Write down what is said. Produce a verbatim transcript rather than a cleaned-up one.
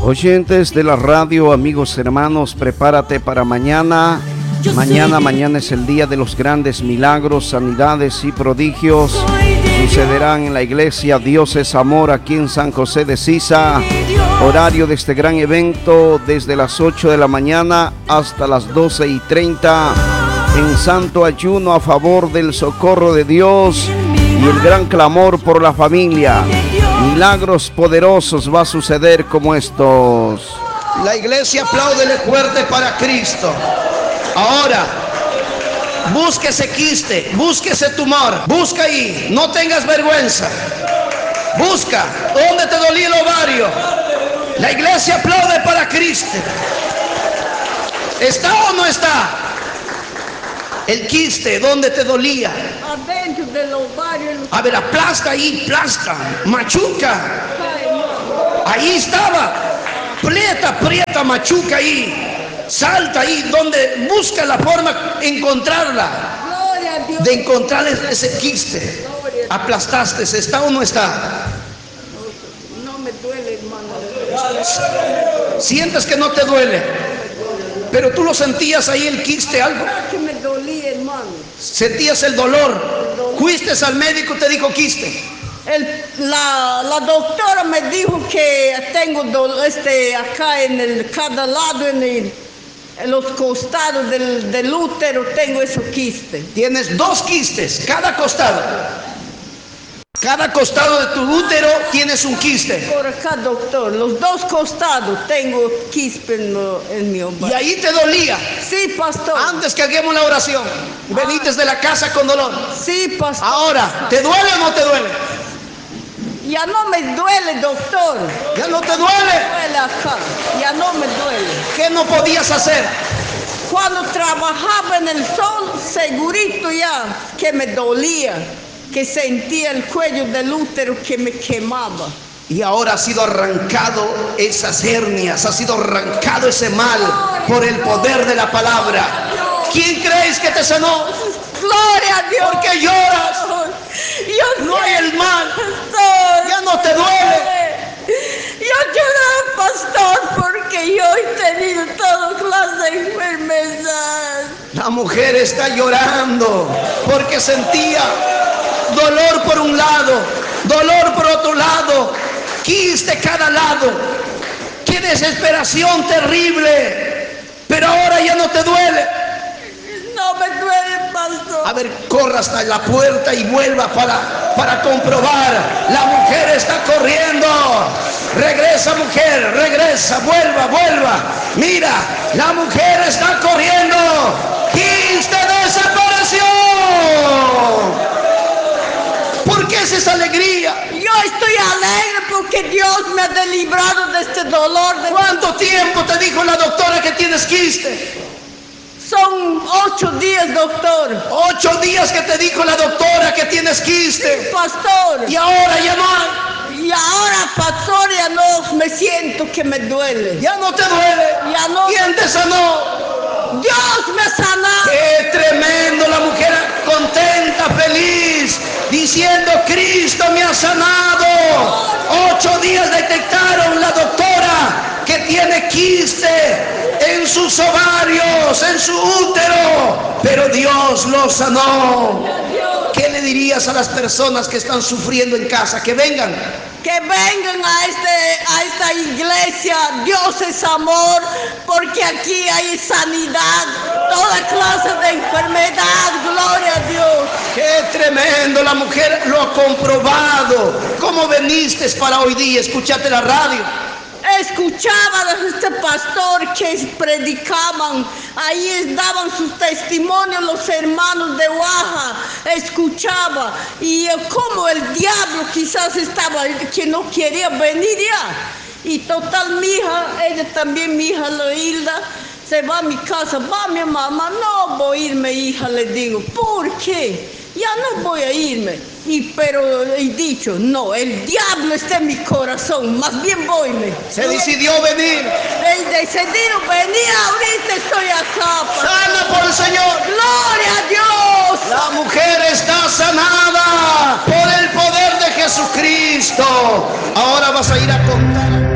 Oyentes de la radio, amigos hermanos, prepárate para mañana. Mañana, mañana es el día de los grandes milagros, sanidades y prodigios. Sucederán en la iglesia Dios es Amor aquí en San José de Sisa. Horario de este gran evento desde las ocho de la mañana hasta las doce y treinta. En santo ayuno a favor del socorro de Dios y el gran clamor por la familia. Milagros poderosos va a suceder como estos. La iglesia apláudele fuerte para Cristo. Ahora, busque ese quiste, busque ese tumor, busca ahí, no tengas vergüenza. Busca, ¿dónde te dolía el ovario? La iglesia aplaude para Cristo. ¿Está o no está? El quiste, ¿dónde te dolía? Adentro del ovario. A ver, aplasta ahí, plasta, machuca. Ahí estaba. Prieta, prieta, machuca ahí. Salta ahí, donde busca la forma de encontrarla. Gloria a Dios. De encontrar ese quiste. Aplastaste, ¿está o no está? No me duele, hermano. Sientes que no te duele, pero tú lo sentías ahí el quiste, algo. Que me dolía, hermano. Sentías el dolor. Fuiste al médico, te dijo quiste. El, la, la doctora me dijo que tengo do, este acá en el cada lado en, el, en los costados del, del útero tengo esos quistes. Tienes dos quistes, cada costado. Cada costado de tu útero tienes un quiste. Por acá, doctor, los dos costados tengo quiste en, en mi ovario. Y ahí te dolía. Sí, pastor. Antes que hagamos la oración, veniste de la casa con dolor. Sí, pastor. Ahora, ¿te duele o no te duele? Ya no me duele, doctor. ¿Ya no te duele? Me duele acá, ya no me duele. ¿Qué no podías hacer? Cuando trabajaba en el sol, segurito ya que me dolía, que sentía el cuello del útero que me quemaba. Y ahora ha sido arrancado esas hernias, ha sido arrancado ese mal por el poder de la palabra. ¿Quién crees que te sanó? Gloria a Dios. ¿Por qué lloras? Yo no hay el mal. Pastor, ya no te duele. Yo lloraba, pastor, porque yo he tenido toda clase de enfermedad. La mujer está llorando porque sentía dolor por un lado, dolor por otro lado, quiste cada lado. Qué desesperación terrible. Pero ahora ya no te duele. No me duele, pastor. A ver, corra hasta la puerta y vuelva para, para comprobar. La mujer está corriendo. Regresa, mujer, regresa, vuelva, vuelva. Mira, la mujer está corriendo. ¡Quiste desapareció! ¿Por qué es esa alegría? Yo estoy alegre porque Dios me ha librado de este dolor. De ¿Cuánto tiempo te dijo la doctora que tienes quiste? Son ocho días, doctor. Ocho días que te dijo la doctora que tienes quiste. Sí, pastor. Y ahora ya no hay. Y ahora, pastor, ya no me siento que me duele. Ya no te duele. Ya no. ¿Quién te sanó? Dios me ha sanado. ¡Qué tremendo! La mujer contenta, feliz, diciendo: Cristo me ha sanado. Ocho días detectaron la doctora que tiene quiste en sus ovarios, en su útero, pero Dios lo sanó. ¿Qué le dirías a las personas que están sufriendo en casa? Que vengan. Que vengan a, este, a esta iglesia, Dios es amor, porque aquí hay sanidad, toda clase de enfermedad, gloria a Dios. ¡Qué tremendo! La mujer lo ha comprobado. ¿Cómo veniste para hoy día? Escuchate la radio. Escuchaba a este pastor que predicaban, ahí daban sus testimonios los hermanos de Oaxaca, escuchaba, y como el diablo quizás estaba, que no quería venir ya, y total mi hija, ella también mi hija Loilda, se va a mi casa, va mi mamá, no voy a irme hija, le digo, ¿por qué? Ya no voy a irme. Y pero he dicho, no, el diablo está en mi corazón, más bien voyme. Se decidió venir. He decidido venir, ahorita estoy acá. Sana por el Señor. Gloria a Dios. La mujer está sanada por el poder de Jesucristo. Ahora vas a ir a contar.